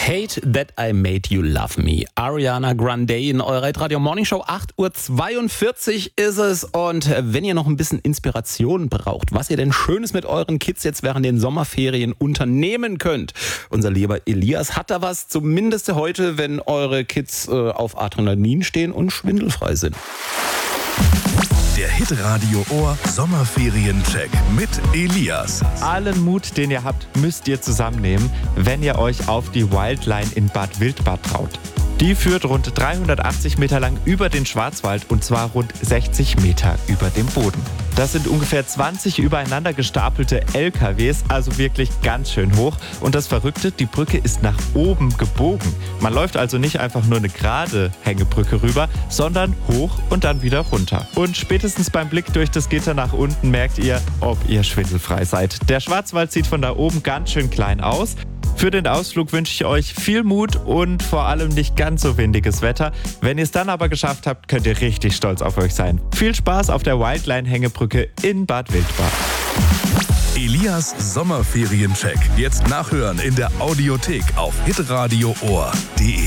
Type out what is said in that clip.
Hate That I Made You Love Me. Ariana Grande in eurer Radio Morning Show. 8:42 Uhr ist es. Und wenn ihr noch ein bisschen Inspiration braucht, was ihr denn Schönes mit euren Kids jetzt während den Sommerferien unternehmen könnt. Unser lieber Elias hat da was, zumindest heute, wenn eure Kids auf Adrenalin stehen und schwindelfrei sind. Der Hitradio Ohr Sommerferien-Check mit Elias. Allen Mut, den ihr habt, müsst ihr zusammennehmen, wenn ihr euch auf die Wildline in Bad Wildbad traut. Die führt rund 380 Meter lang über den Schwarzwald und zwar rund 60 Meter über dem Boden. Das sind ungefähr 20 übereinander gestapelte LKWs, also wirklich ganz schön hoch. Und das Verrückte, die Brücke ist nach oben gebogen. Man läuft also nicht einfach nur eine gerade Hängebrücke rüber, sondern hoch und dann wieder runter. Und spätestens beim Blick durch das Gitter nach unten merkt ihr, ob ihr schwindelfrei seid. Der Schwarzwald sieht von da oben ganz schön klein aus. Für den Ausflug wünsche ich euch viel Mut und vor allem nicht ganz so windiges Wetter. Wenn ihr es dann aber geschafft habt, könnt ihr richtig stolz auf euch sein. Viel Spaß auf der Wildline-Hängebrücke in Bad Wildbad. Elias Sommerferien-Check. Jetzt nachhören in der Audiothek auf hitradioohr.de.